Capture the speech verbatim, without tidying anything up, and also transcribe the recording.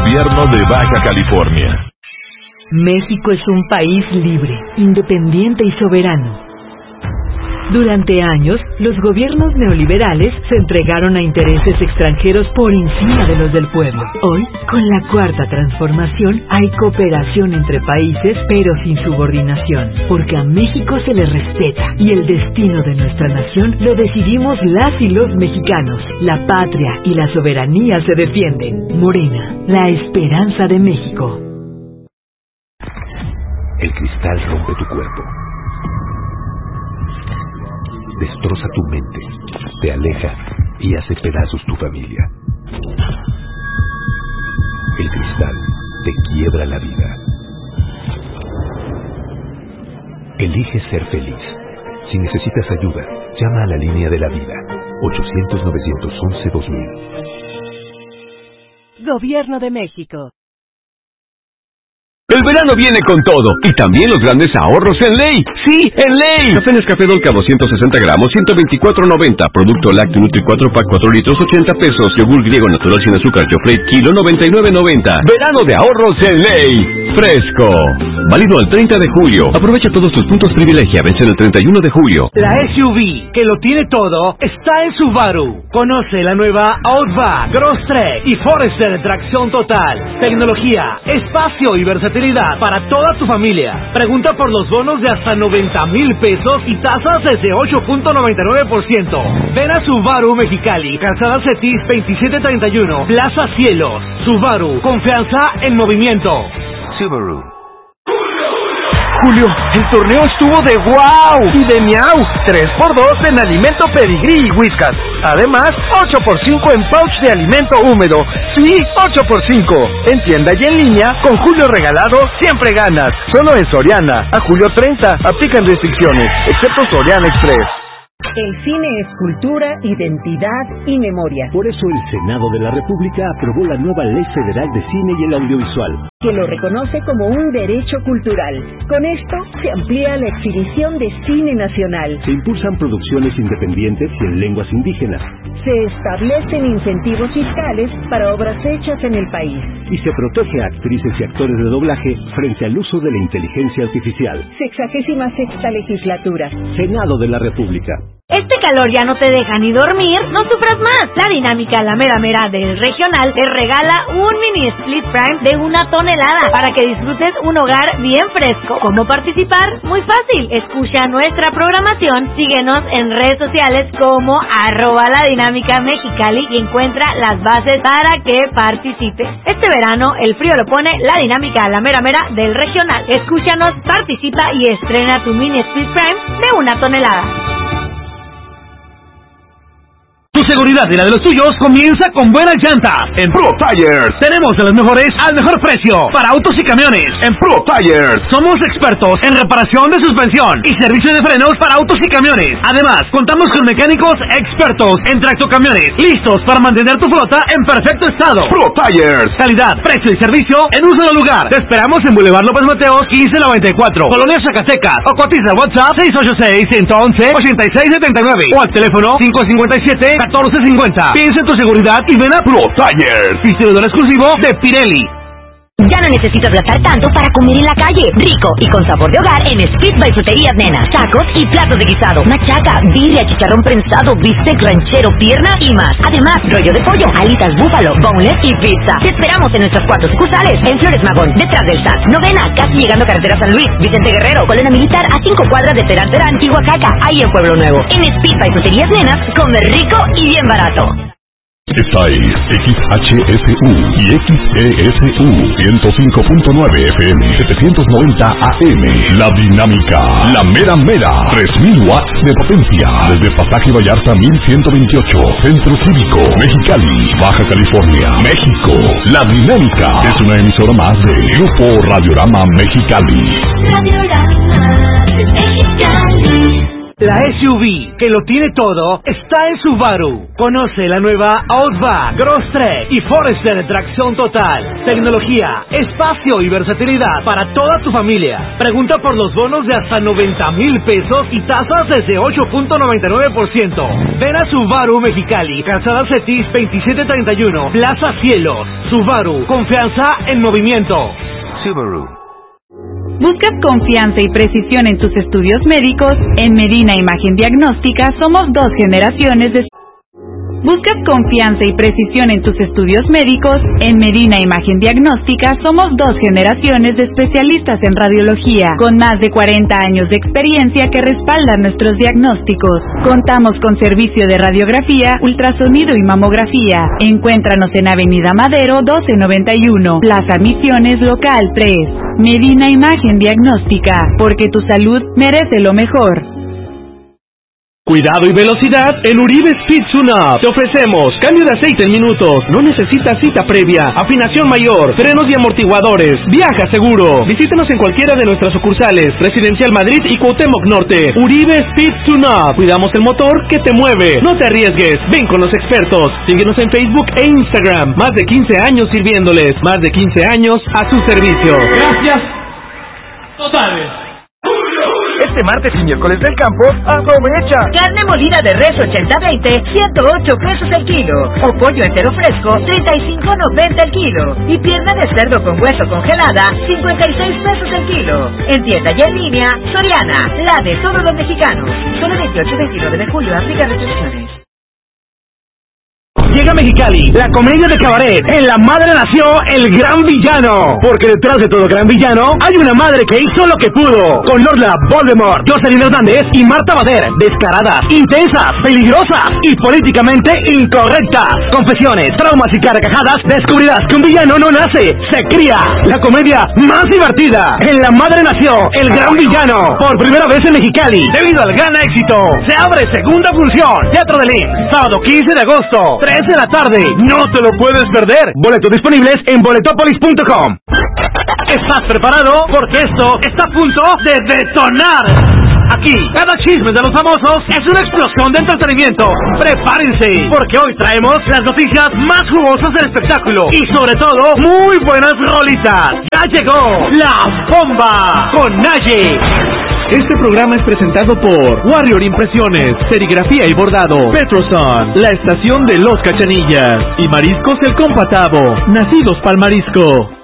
Gobierno de Baja California. México es un país libre, independiente y soberano. Durante años, los gobiernos neoliberales se entregaron a intereses extranjeros por encima de los del pueblo. Hoy, con la cuarta transformación, hay cooperación entre países, pero sin subordinación, porque a México se le respeta y el destino de nuestra nación lo decidimos las y los mexicanos. La patria y la soberanía se defienden. Morena, la esperanza de México. El cristal rompe tu cuerpo, destroza tu mente, te aleja y hace pedazos tu familia. El cristal te quiebra la vida. Elige ser feliz. Si necesitas ayuda, llama a la línea de la vida, ochocientos, novecientos once, dos mil. Gobierno de México. El verano viene con todo, y también los grandes ahorros en Ley. ¡Sí, en Ley! Café Nescafé Dolca doscientos sesenta gramos, ciento veinticuatro noventa. Producto lácteo Nutri cuatro pack cuatro litros, ochenta pesos. Yogur griego natural sin azúcar Jofrey kilo, noventa y nueve noventa. Verano de ahorros en Ley. Fresco. Válido al treinta de julio. Aprovecha todos tus puntos privilegia. Vence el treinta y uno de julio. La S U V que lo tiene todo está en Subaru. Conoce la nueva Outback, Crosstrek y Forester de tracción total. Tecnología, espacio y versatilidad para toda tu familia. Pregunta por los bonos de hasta noventa mil pesos y tasas desde ocho punto noventa y nueve por ciento. Ven a Subaru Mexicali, Calzada Cetis veintisiete treinta y uno, Plaza Cielos. Subaru, confianza en movimiento. Subaru. Julio, el torneo estuvo de wow y de miau. tres por dos en alimento Pedigrí y Whiskas. Además, ocho por cinco en pouch de alimento húmedo. Sí, ocho por cinco. En tienda y en línea, con Julio regalado, siempre ganas. Solo en Soriana. A julio treinta. Aplican restricciones, excepto Soriana Express. El cine es cultura, identidad y memoria. Por eso el Senado de la República aprobó la nueva Ley Federal de Cine y el Audiovisual, que lo reconoce como un derecho cultural. Con esto se amplía la exhibición de cine nacional. Se impulsan producciones independientes y en lenguas indígenas. Se establecen incentivos fiscales para obras hechas en el país. Y se protege a actrices y actores de doblaje frente al uso de la inteligencia artificial. Sexagésima sexta legislatura. Senado de la República. Este calor ya no te deja ni dormir, no sufras más. La dinámica La Mera Mera del Regional te regala un mini split prime de una tonelada para que disfrutes un hogar bien fresco. ¿Cómo participar? Muy fácil. Escucha nuestra programación, síguenos en redes sociales como arroba la dinámica mexicali y encuentra las bases para que participes. Este verano el frío lo pone la dinámica La Mera Mera del Regional. Escúchanos, participa y estrena tu mini split prime de una tonelada. Tu seguridad y la de los tuyos comienza con buenas llantas. En Pro Tires tenemos de las mejores al mejor precio para autos y camiones. En Pro Tires somos expertos en reparación de suspensión y servicio de frenos para autos y camiones. Además, contamos con mecánicos expertos en tractocamiones, listos para mantener tu flota en perfecto estado. Pro Tires, calidad, precio y servicio en un solo lugar. Te esperamos en Boulevard López Mateos quince noventa y cuatro, Colonia Zacatecas, o cotiza WhatsApp seis ocho seis, uno uno uno, ocho seis siete nueve o al teléfono cinco cinco siete, catorce cincuenta. Piensa en tu seguridad y ven a Pro Tires, distribuidor exclusivo de Pirelli. Ya no necesitas gastar tanto para comer en la calle. Rico y con sabor de hogar en Split by Fruterías Nena. Tacos y platos de guisado, machaca, birria, chicharrón prensado, bistec ranchero, pierna y más. Además, rollo de pollo, alitas búfalo, boneless y pizza. Te esperamos en nuestros cuatro sucursales. En Flores Magón, detrás del S A T. Novena, casi llegando a Carretera San Luis. Vicente Guerrero, Colonia Militar, a cinco cuadras de Terán Terán, Tihuacaca. Ahí en Pueblo Nuevo. En Split by Fruterías Nenas, comer rico y bien barato. Esta es X H S U y X E S U ciento cinco punto nueve F M, setecientos noventa A M. La dinámica, la mera mera, tres mil watts de potencia. Desde Pasaje Vallarta mil ciento veintiocho, Centro Cívico, Mexicali, Baja California, México. La dinámica es una emisora más de Grupo Radiorama Mexicali. Radiorama Mexicali. La S U V que lo tiene todo está en Subaru. Conoce la nueva Outback, Crosstrek y Forester de tracción total. Tecnología, espacio y versatilidad para toda tu familia. Pregunta por los bonos de hasta noventa mil pesos y tasas desde ocho punto noventa y nueve por ciento. Ven a Subaru Mexicali, Calzada Cetis veintisiete treinta y uno, Plaza Cielos. Subaru, confianza en movimiento. Subaru. ¿Buscas confianza y precisión en tus estudios médicos? En Medina Imagen Diagnóstica somos dos generaciones de... ¿Buscas confianza y precisión en tus estudios médicos? En Medina Imagen Diagnóstica somos dos generaciones de especialistas en radiología, con más de cuarenta años de experiencia que respaldan nuestros diagnósticos. Contamos con servicio de radiografía, ultrasonido y mamografía. Encuéntranos en Avenida Madero doce noventa y uno, Plaza Misiones Local tres. Medina Imagen Diagnóstica, porque tu salud merece lo mejor. Cuidado y velocidad en Uribe Speed Tune-Up. Te ofrecemos cambio de aceite en minutos, no necesitas cita previa, afinación mayor, frenos y amortiguadores. Viaja seguro. Visítanos en cualquiera de nuestras sucursales, Residencial Madrid y Cuauhtémoc Norte. Uribe Speed Tune-Up. Cuidamos el motor que te mueve. No te arriesgues, ven con los expertos. Síguenos en Facebook e Instagram. Más de quince años sirviéndoles, más de quince años a su servicio. Gracias totales. Este martes y miércoles del campo, aprovecha. Carne molida de res ochenta veinte, ciento ocho pesos el kilo. O pollo entero fresco, treinta y cinco noventa el kilo. Y pierna de cerdo con hueso congelada, cincuenta y seis pesos el kilo. En tienda y en línea, Soriana, la de todos los mexicanos. Solo veintiocho y veintinueve de julio, aplica restricciones. Llega a Mexicali, la comedia de cabaret. En la madre nació el gran villano. Porque detrás de todo gran villano hay una madre que hizo lo que pudo. Con Lorla Voldemort, Jocelyn Hernández y Marta Bader. Descaradas, intensas, peligrosas y políticamente incorrectas. Confesiones, traumas y carcajadas. Descubrirás que un villano no nace, se cría. La comedia más divertida. En la madre nació el gran villano. Por primera vez en Mexicali. Debido al gran éxito, se abre segunda función. Teatro del I M S S. Sábado quince de agosto, tres de la tarde. No te lo puedes perder. Boletos disponibles en boletopolis punto com. ¿Estás preparado? Porque esto está a punto de detonar. Aquí, cada chisme de los famosos es una explosión de entretenimiento. Prepárense, porque hoy traemos las noticias más jugosas del espectáculo. Y sobre todo, muy buenas rolitas. Ya llegó La Bomba con Naye. Este programa es presentado por Warrior Impresiones, Serigrafía y Bordado, Petroson, la estación de Los Cachanillas y Mariscos El Compatavo, nacidos pa'l marisco.